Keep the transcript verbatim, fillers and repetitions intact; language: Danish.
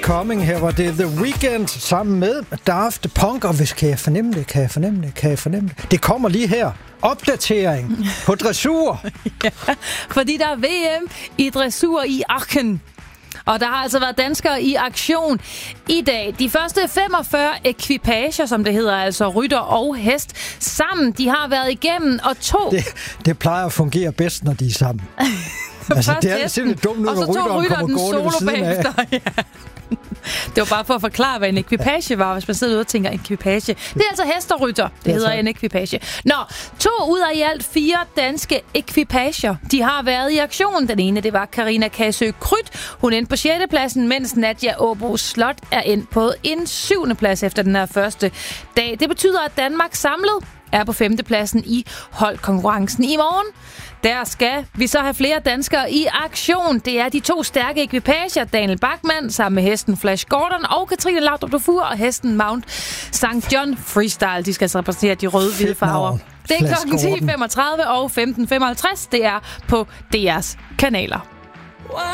Coming. Her var det The Weeknd sammen med Daft Punk. Og hvis kan jeg fornemme det, kan jeg fornemme det, kan jeg fornemme det. Det kommer lige her. Opdatering på dressur. Ja, fordi der er V M i dressur i Aachen. Og der har altså været danskere i aktion i dag. De første femogfyrre ekvipager, som det hedder, altså rytter og hest, sammen, de har været igennem, og to... Det, det plejer at fungere bedst, når de er sammen. Altså, det er simpelthen dumt nu, når rytteren kommer gående ved siden af. Ja. Det var bare for at forklare, hvad en ekvipage var, hvis man sidder ude og tænker ekvipage. Det er altså hest og rytter. Det, det hedder så en ekvipage. Nå, to ud af i alt fire danske ekvipager, de har været i aktion. Den ene, det var Karina Kasø Krydt. Hun endte på sjette pladsen, mens Nadia Åbo Slot er endt på en syvende plads efter den her første dag. Det betyder, at Danmark samlet er på femtepladsen i holdkonkurrencen i morgen. Der skal vi så have flere danskere i aktion. Det er de to stærke ekvipager, Daniel Bachmann sammen med hesten Flash Gordon og Katrine Laudrup Dufour og hesten Mount Sankt John Freestyle. De skal altså repræsentere de røde-hvide farver. Det er klokken ti femogtredive og femten femoghalvtreds. Det er på D R's kanaler.